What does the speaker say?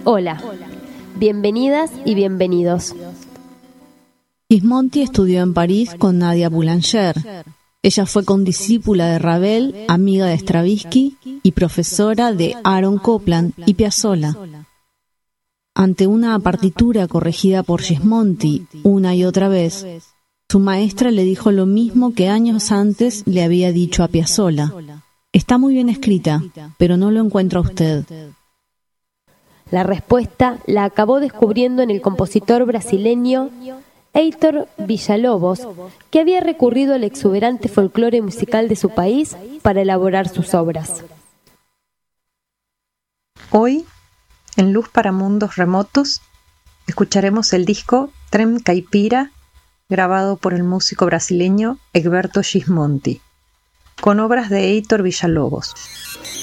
Hola, bienvenidas y bienvenidos. Gismonti estudió en París con Nadia Boulanger. Ella fue condiscípula de Ravel, amiga de Stravinsky y profesora de Aaron Copland y Piazzolla. Ante una partitura corregida por Gismonti una y otra vez, su maestra le dijo lo mismo que años antes le había dicho a Piazzolla: está muy bien escrita, pero no lo encuentro a usted. La respuesta la acabó descubriendo en el compositor brasileño Heitor Villa-Lobos, que había recurrido al exuberante folclore musical de su país para elaborar sus obras. Hoy, en Luz para Mundos Remotos, escucharemos el disco Trem Caipira, grabado por el músico brasileño Egberto Gismonti, con obras de Heitor Villa-Lobos.